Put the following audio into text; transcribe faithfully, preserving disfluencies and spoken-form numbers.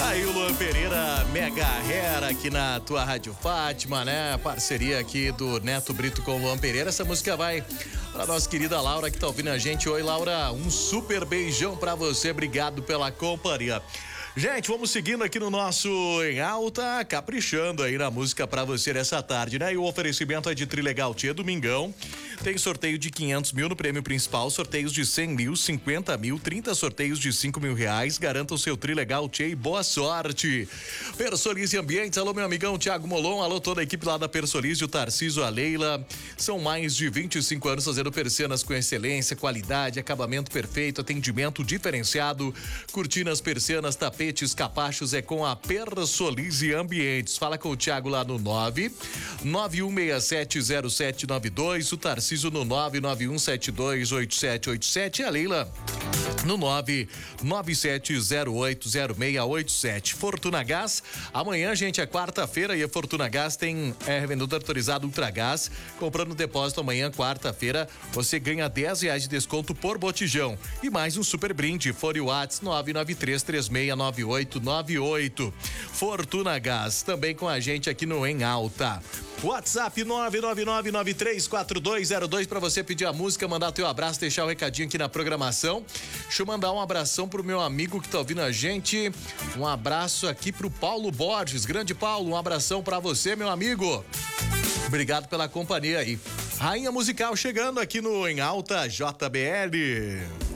Aí o Luan Pereira, Mega Hair aqui na tua Rádio Fátima, né? Parceria aqui do Neto Brito com o Luan Pereira. Essa música vai pra nossa querida Laura que tá ouvindo a gente. Oi, Laura, um super beijão pra você. Obrigado pela companhia. Gente, vamos seguindo aqui no nosso Em Alta, caprichando aí na música pra você nessa tarde, né? E o oferecimento é de Trilegal Tia, domingão. Tem sorteio de quinhentos mil no prêmio principal, sorteios de cem mil, cinquenta mil, trinta sorteios de cinco mil reais. Garanta o seu Trilegal Tia e boa sorte. Persolize Ambientes, alô meu amigão Thiago Molon, alô toda a equipe lá da Persolize, o Tarcísio, a Leila. São mais de vinte e cinco anos fazendo persianas com excelência, qualidade, acabamento perfeito, atendimento diferenciado. Cortinas, persianas, tapetes, capachos é com a Persolize Ambientes. Fala com o Thiago lá no nove nove um seis sete zero sete nove dois, o Tarcísio no nove nove um sete dois oito sete oito sete e a Leila no nove nove sete zero oito zero seis oito sete. Fortuna Gás, amanhã, gente, é quarta-feira e a Fortuna Gás tem é, revendedor autorizado Ultragás. Comprando depósito amanhã, quarta-feira, você ganha dez reais de desconto por botijão e mais um super brinde. Fone Whats nove nove três três seis nove oito nove oito. Fortuna Gás, também com a gente aqui no Em Alta. WhatsApp nove nove nove nove três quatro dois zero dois para você pedir a música, mandar teu abraço, deixar o recadinho aqui na programação. Deixa eu mandar um abração pro meu amigo que tá ouvindo a gente. Um abraço aqui pro Paulo Borges. Grande Paulo, um abração para você, meu amigo. Obrigado pela companhia aí. Rainha Musical chegando aqui no Em Alta J B L.